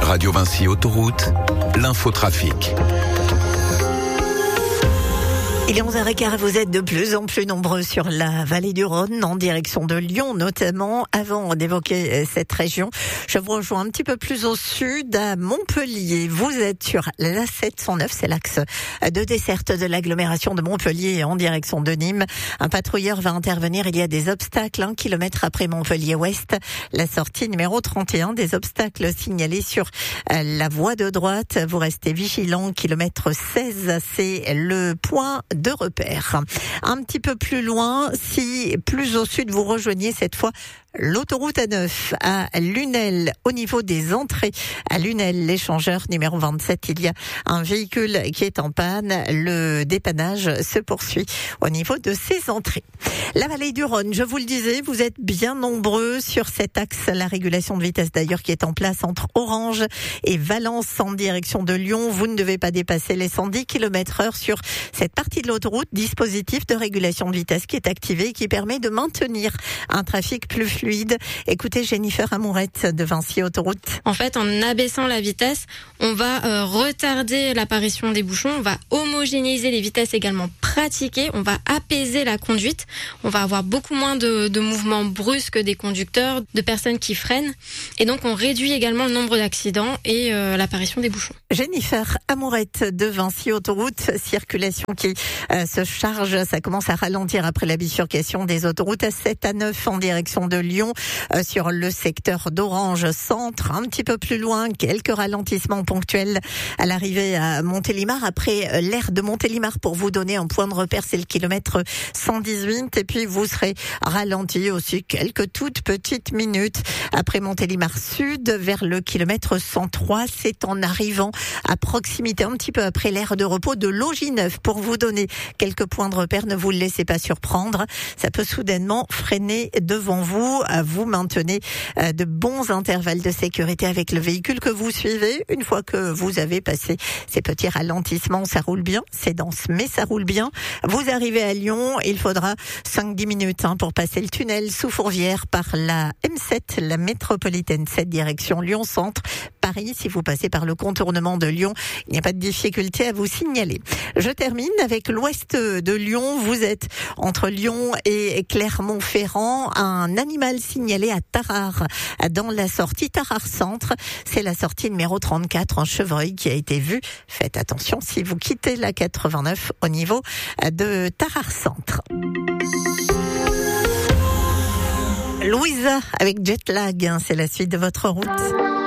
Radio Vinci Autoroute, l'infotrafic. Il est 11h15, vous êtes de plus en plus nombreux sur la vallée du Rhône, en direction de Lyon notamment. Avant d'évoquer cette région, je vous rejoins un petit peu plus au sud, à Montpellier. Vous êtes sur la 709, c'est l'axe de desserte de l'agglomération de Montpellier en direction de Nîmes. Un patrouilleur va intervenir, il y a des obstacles 1 kilomètre après Montpellier-Ouest. La sortie numéro 31, des obstacles signalés sur la voie de droite. Vous restez vigilants, kilomètre 16, c'est le point de repère. Un petit peu plus loin, si plus au sud vous rejoignez cette fois l'autoroute A9 à Lunel, au niveau des entrées à Lunel, l'échangeur numéro 27, il y a un véhicule qui est en panne. Le dépannage se poursuit au niveau de ces entrées. La vallée du Rhône, je vous le disais, vous êtes bien nombreux sur cet axe. La régulation de vitesse d'ailleurs qui est en place entre Orange et Valence en direction de Lyon. Vous ne devez pas dépasser les 110 km/h sur cette partie de l'autoroute. Dispositif de régulation de vitesse qui est activé et qui permet de maintenir un trafic plus fluide. Écoutez Jennifer Amourette de Vinci Autoroute. En fait, en abaissant la vitesse, on va retarder l'apparition des bouchons, on va homogénéiser les vitesses également pratiquées, on va apaiser la conduite, on va avoir beaucoup moins de mouvements brusques des conducteurs, de personnes qui freinent, et donc on réduit également le nombre d'accidents et l'apparition des bouchons. Jennifer Amourette de Vinci Autoroute, circulation qui se charge, ça commence à ralentir après la bifurcation des autoroutes A7, A9 en direction de Lyon, sur le secteur d'Orange Centre, un petit peu plus loin, quelques ralentissements ponctuels à l'arrivée à Montélimar. Après l'aire de Montélimar, pour vous donner un point de repère, c'est le kilomètre 118, et puis vous serez ralenti aussi quelques toutes petites minutes après Montélimar Sud vers le kilomètre 103. C'est en arrivant à proximité, un petit peu après l'aire de repos de Longinieuve, pour vous donner quelques points de repère. Ne vous le laissez pas surprendre, ça peut soudainement freiner devant vous. Vous maintenez de bons intervalles de sécurité avec le véhicule que vous suivez. Une fois que vous avez passé ces petits ralentissements, ça roule bien, c'est dense mais ça roule bien. Vous arrivez à Lyon, il faudra 5-10 minutes pour passer le tunnel sous Fourvière par la M7, la métropolitaine 7 direction Lyon Centre. Paris, si vous passez par le contournement de Lyon, il n'y a pas de difficulté à vous signaler. Je termine avec l'ouest de Lyon. Vous êtes entre Lyon et Clermont-Ferrand. Un animal signalé à Tarare, dans la sortie Tarare Centre. C'est la sortie numéro 34, un chevreuil qui a été vu. Faites attention si vous quittez la 89 au niveau de Tarare Centre. Louisa avec Jetlag, c'est la suite de votre route.